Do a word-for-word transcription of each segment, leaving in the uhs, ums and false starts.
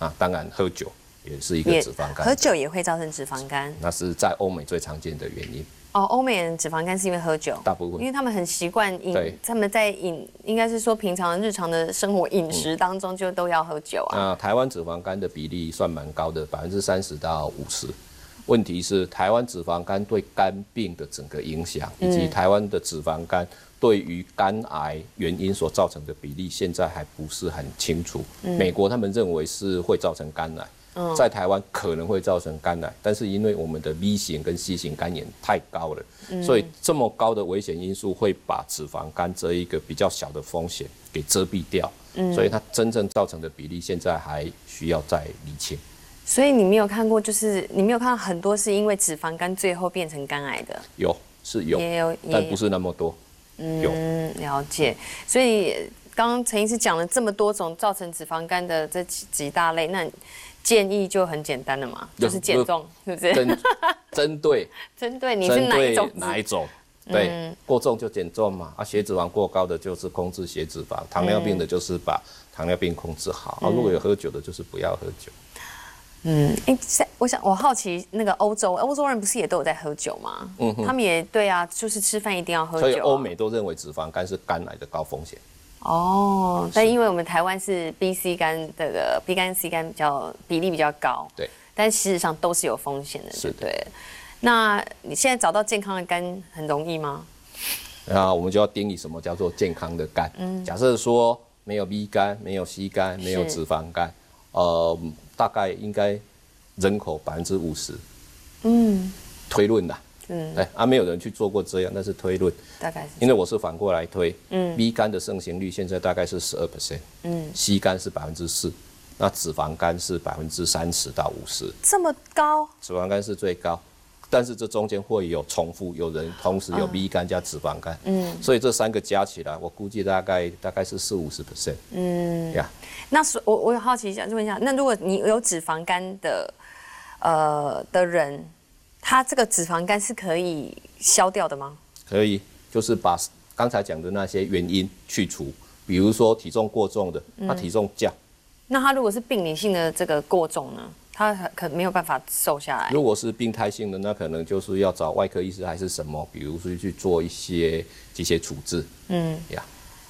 啊，当然喝酒也是一个脂肪肝， 喝酒也会造成脂肪肝， 那是在欧美最常见的原因。 哦，欧美人脂肪肝是因为喝酒， 大部分， 因为他们很习惯饮， 对， 他们在饮，应该是说平常日常的生活饮食当中就都要喝酒啊。 那、嗯、台湾脂肪肝的比例算蛮高的，百分之三十到五十。问题是台湾脂肪肝对肝病的整个影响，以及台湾的脂肪肝对于肝癌原因所造成的比例，现在还不是很清楚。嗯、美国他们认为是会造成肝癌。在台湾可能会造成肝癌，但是因为我们的 B 型跟 C 型肝炎太高了，嗯、所以这么高的危险因素会把脂肪肝这一个比较小的风险给遮蔽掉，嗯、所以它真正造成的比例现在还需要再厘清。 所以你没有看过，就是你没有看到很多是因为脂肪肝最后变成肝癌的？ 有是有， 也有， 但不是那么多。 嗯， 有了解。所以刚刚陈医师讲了这么多种造成脂肪肝的这几几大类，那建议就很简单了嘛，就是减重，是不是？ 针针对针对你是哪一种？ 哪一种？对，嗯、过重就减重嘛，啊，血脂肪过高的就是控制血脂肪，糖尿病的就是把糖尿病控制好，嗯、啊，如果有喝酒的，就是不要喝酒。 嗯，哎、欸，我想我好奇，那个欧洲欧洲人不是也都有在喝酒吗？嗯，他们也对啊，就是吃饭一定要喝酒、啊。 所以欧美都认为脂肪肝是肝癌的高风险。 哦，但因为我们台湾是 B、C 肝这个 B 肝、C 肝比较比例比较高， 对， 但事实上都是有风险的， 是的。 对。那你现在找到健康的肝很容易吗？ 那我们就要定义什么叫做健康的肝。嗯，假设说没有 B 肝、没有 C 肝、没有脂肪肝，呃，大概应该人口百分之五十。嗯，推论的。嗯，哎，啊，没有人去做过这样，那是推论， 大概是， 因为我是反过来推，嗯 ，B 肝的盛行率现在大概是十二 percent， 嗯 ，C 肝是百分之四，那脂肪肝是百分之三十到五十， 这么高？ 脂肪肝是最高，但是这中间会有重复，有人同时有 B 肝加脂肪肝，嗯，所以这三个加起来，我估计大概大概是四五十 percent， 嗯，呀， yeah 那是我我有好奇想问一下，那如果你有脂肪肝的，呃的人。它这个脂肪肝是可以消掉的吗？可以，就是把刚才讲的那些原因去除，比如说体重过重的，他体重降。嗯、 那他如果是病理性的这个过重呢，他可没有办法瘦下来。 如果是病态性的，那可能就是要找外科医师还是什么，比如说去做一些这些处置。嗯呀，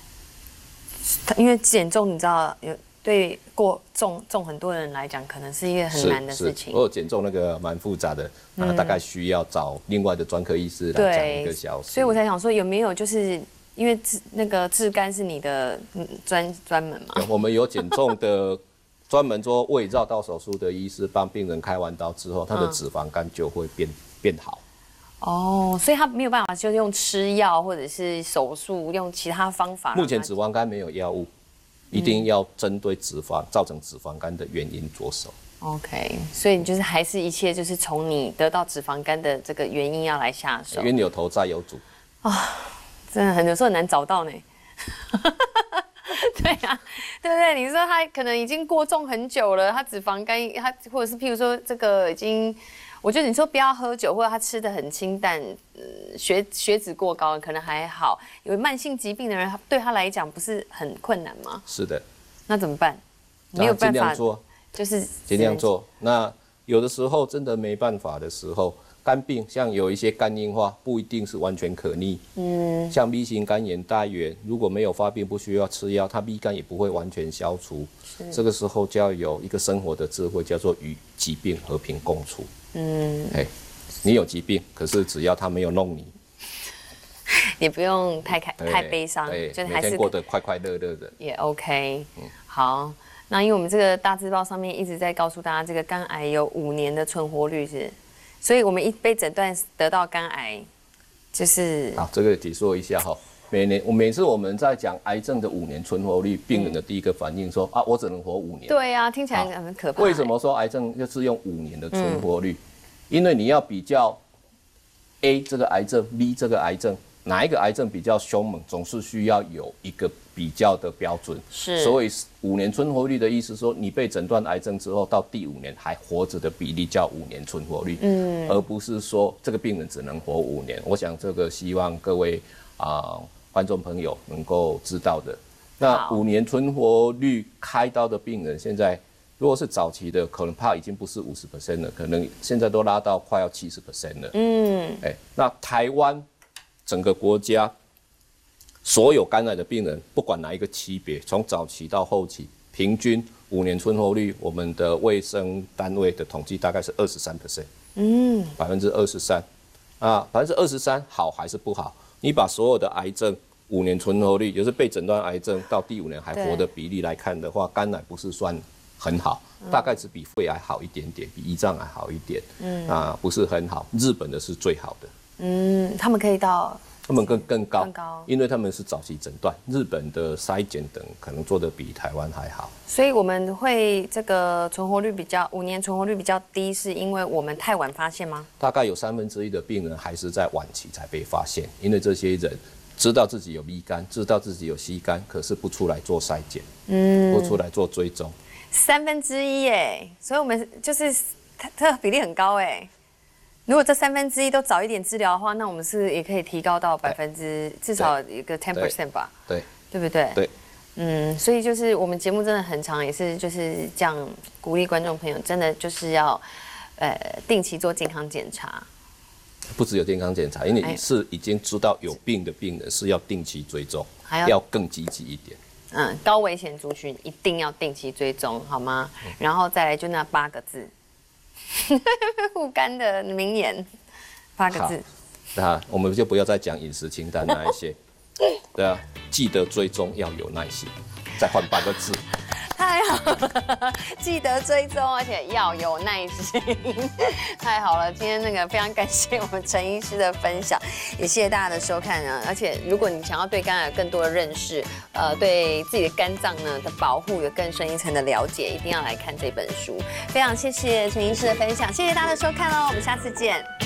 yeah 因为减重你知道有。对过重重很多人来讲，可能是一个很难的事情。 我减重那个蛮复杂的，那大概需要找另外的专科医师来讲一个小时。 所以我才想说，有没有就是因为治那个治肝是你的专专门嘛？ 我们有减重的专门做胃绕道手术的医师，帮病人开完刀之后，他的脂肪肝就会变、嗯、变好。 哦，所以他没有办法，就是用吃药或者是手术，用其他方法。 目前脂肪肝没有药物。一定要针对脂肪造成脂肪肝的原因着手。 OK， 所以就是还是一切就是从你得到脂肪肝的这个原因要来下手。 冤有头债有主啊、哦，真的很有时候很难找到呢。对啊，对不对？你说他可能已经过重很久了，他脂肪肝，他或者是譬如说这个已经。我觉得你说不要喝酒，或者他吃的很清淡，呃、血血脂过高可能还好。有慢性疾病的人，对他来讲不是很困难吗？ 是的。 那怎么办？没有办法，尽量做， 就是尽量做。那有的时候真的没办法的时候，肝病像有一些肝硬化，不一定是完全可逆。嗯。像 B 型肝炎、带源，如果没有发病，不需要吃药，它 B 肝也不会完全消除。这个时候就要有一个生活的智慧，叫做与疾病和平共处。嗯，哎，你有疾病，可是只要他没有弄你， 也不用太开太悲伤， 就还是过得快快乐乐的， 也 OK。嗯，好，那因为我们这个大字报上面一直在告诉大家，这个肝癌有五年的存活率是，所以我们一被诊断得到肝癌，就是好，这个提说一下哈。每年我每次我们在讲癌症的五年存活率，病人的第一个反应说、嗯、啊，我只能活五年。 对啊，听起来很可怕。 为什么说癌症就是用五年的存活率？嗯、因为你要比较 A 这个癌症 ，B 这个癌症，哪一个癌症比较凶猛，总是需要有一个比较的标准。 是。 所以五年存活率的意思说，你被诊断癌症之后，到第五年还活着的比例叫五年存活率。嗯。而不是说这个病人只能活五年。我想这个希望各位啊。呃观众朋友能够知道的，那五年存活率开刀的病人，现在如果是早期的，可能怕已经不是五十 percent 了，可能现在都拉到快要七十 percent 了。嗯，哎，那台湾整个国家所有肝癌的病人，不管哪一个级别，从早期到后期，平均五年存活率，我们的卫生单位的统计大概是二十三 percent。嗯，百分之二十三，啊，百分之二十三好还是不好？你把所有的癌症五年存活率，也就是被诊断癌症到第五年还活的比例来看的话，肝癌不是算很好，大概只比肺癌好一点点，比胰脏癌好一点，嗯，啊，不是很好。日本的是最好的， 嗯，他们可以到， 他们更更高， 更高， 因为他们是早期诊断，日本的筛检等可能做得比台湾还好。 所以我们会这个存活率比较五年存活率比较低，是因为我们太晚发现吗？大概有三分之一的病人还是在晚期才被发现，因为这些人知道自己有B肝，知道自己有C肝，可是不出来做筛检，嗯，不出来做追踪。 三分之一耶，所以我们就是它它比例很高哎。如果这三分之一都早一点治疗的话，那我们是也可以提高到百分之至少一个 ten percent 吧？ 对， 对不对？ 对， 嗯，所以就是我们节目真的很长，也是就是这样鼓励观众朋友，真的就是要呃定期做健康检查。 不只有健康检查，因为你是已经知道有病的病人是要定期追踪，还要要更积极一点。 嗯，高危险族群一定要定期追踪，好吗？嗯、然后再来就那八个字，护肝的名言，八个字。 那我们就不要再讲饮食清淡那一些，对啊，记得追踪要有耐心，再换八个字。 太好了，记得追踪，而且要有耐心。太好了，今天那个非常感谢我们陈医师的分享，也谢谢大家的收看啊！而且如果你想要对肝癌有更多的认识，呃，对自己的肝脏呢的保护有更深一层的了解，一定要来看这本书。非常谢谢陈医师的分享，谢谢大家的收看哦，我们下次见。